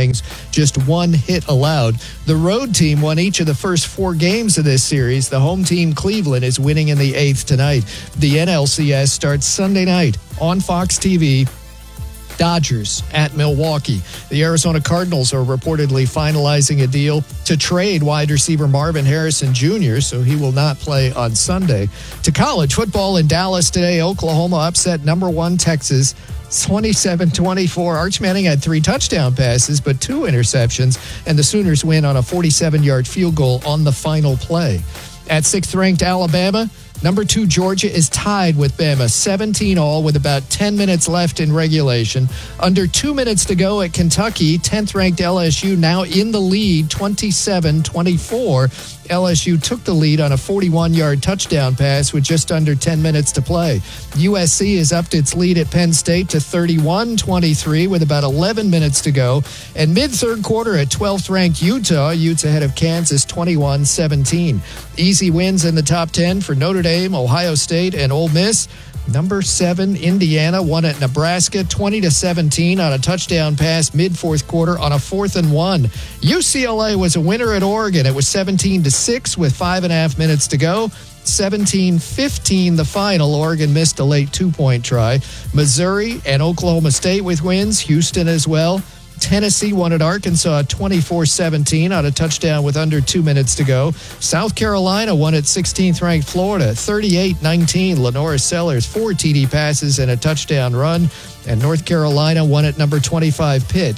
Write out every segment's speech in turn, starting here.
innings, just one hit allowed. The road team won each of the first 4 games of this series. The home team, Cleveland, is winning in the 8th tonight. The NLCS starts Sunday night on Fox TV. Dodgers at Milwaukee. The Arizona Cardinals are reportedly finalizing a deal to trade wide receiver Marvin Harrison Jr., so he will not play on Sunday. To college football in Dallas today, Oklahoma upset number 1 Texas 27-24. Arch Manning had 3 touchdown passes, but 2 interceptions, and the Sooners win on a 47-yard field goal on the final play. At 6th-ranked Alabama, number 2 Georgia is tied with Bama, 17-all with about 10 minutes left in regulation. Under 2 minutes to go at Kentucky, 10th-ranked LSU now in the lead, 27-24. LSU took the lead on a 41-yard touchdown pass with just under 10 minutes to play. USC has upped its lead at Penn State to 31-23 with about 11 minutes to go. And mid-third quarter at 12th-ranked Utah, Utes ahead of Kansas 21-17. Easy wins in the top 10 for Notre Dame, Ohio State, and Ole Miss. Number 7, Indiana, won at Nebraska 20-17 on a touchdown pass mid-fourth quarter on a 4th and 1. UCLA was a winner at Oregon. It was 17-6 with 5.5 minutes to go. 17-15 the final. Oregon missed a late 2-point try. Missouri and Oklahoma State with wins. Houston as well. Tennessee won at Arkansas 24-17 on a touchdown with under 2 minutes to go. South Carolina won at 16th-ranked Florida 38-19. Lenora Sellers 4 TD passes and a touchdown run. And North Carolina won at number 25 Pitt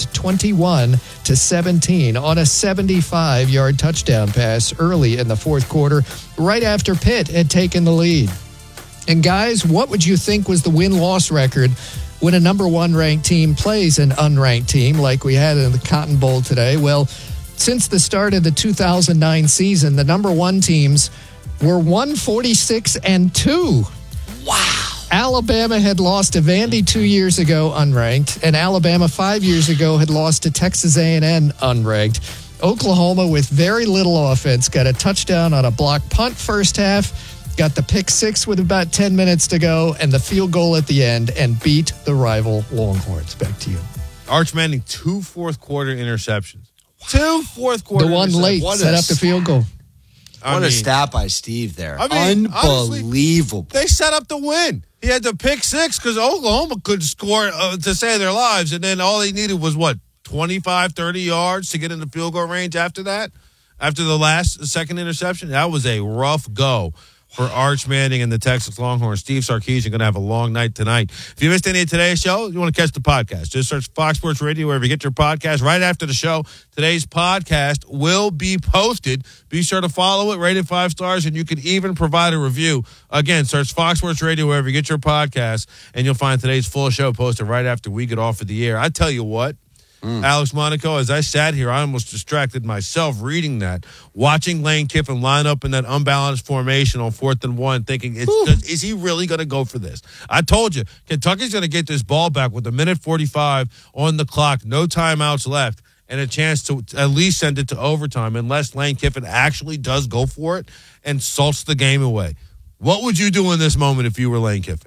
21-17 on a 75-yard touchdown pass early in the fourth quarter, right after Pitt had taken the lead. And guys, what would you think was the win-loss record when a number 1 ranked team plays an unranked team like we had in the Cotton Bowl today? Well, since the start of the 2009 season, the number 1 teams were 146-2. Wow. Alabama had lost to Vandy 2 years ago unranked, and Alabama 5 years ago had lost to Texas A&M unranked. Oklahoma, with very little offense, got a touchdown on a block punt first half, got the pick 6 with about 10 minutes to go, and the field goal at the end, and beat the rival Longhorns. Back to you. Arch Manning, 2 fourth-quarter interceptions. Wow. 2 fourth-quarter The one late set up the field goal. What a stat by Steve there. Unbelievable. Honestly, they set up the win. He had the pick 6 because Oklahoma could score to save their lives, and then all he needed was, 25, 30 yards to get in the field goal range after that? After the second interception? That was a rough go for Arch Manning and the Texas Longhorns. Steve Sarkisian going to have a long night tonight. If you missed any of today's show, you want to catch the podcast, just search Fox Sports Radio wherever you get your podcast. Right after the show, today's podcast will be posted. Be sure to follow it, rate it 5 stars, and you can even provide a review. Again, search Fox Sports Radio wherever you get your podcast, and you'll find today's full show posted right after we get off of the air. I tell you what, Alex Monaco, as I sat here, I almost distracted myself reading that, watching Lane Kiffin line up in that unbalanced formation on 4th and 1, thinking, is he really going to go for this? I told you, Kentucky's going to get this ball back with 1:45 on the clock, no timeouts left, and a chance to at least send it to overtime unless Lane Kiffin actually does go for it and salts the game away. What would you do in this moment if you were Lane Kiffin?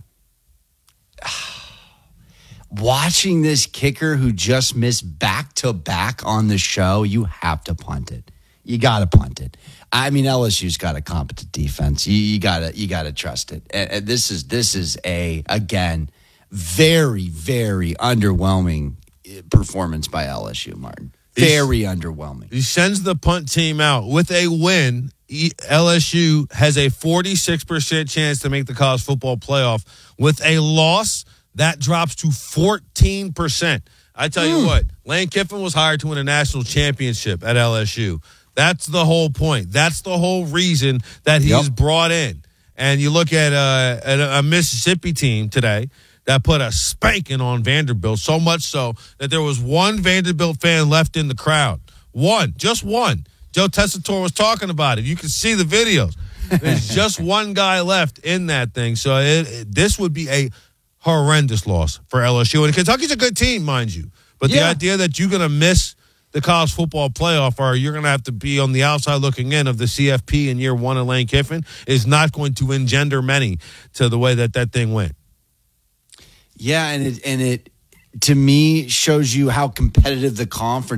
Watching this kicker who just missed back-to-back on the show, you have to punt it. You got to punt it. I mean, LSU's got a competent defense. You got to trust it. And this is again, very, very underwhelming performance by LSU, Martin. Very underwhelming. He sends the punt team out. With a win, LSU has a 46% chance to make the college football playoff. With a loss, that drops to 14%. I tell you what, Lane Kiffin was hired to win a national championship at LSU. That's the whole point. That's the whole reason that he's brought in. And you look at a Mississippi team today that put a spanking on Vanderbilt, so much so that there was one Vanderbilt fan left in the crowd. Just one. Joe Tessitore was talking about it. You can see the videos. There's just one guy left in that thing. So this would be a horrendous loss for LSU. And Kentucky's a good team, mind you. But the idea that you're going to miss the college football playoff or you're going to have to be on the outside looking in of the CFP in year 1 of Lane Kiffin is not going to engender many to the way that thing went. Yeah, and it to me shows you how competitive the conference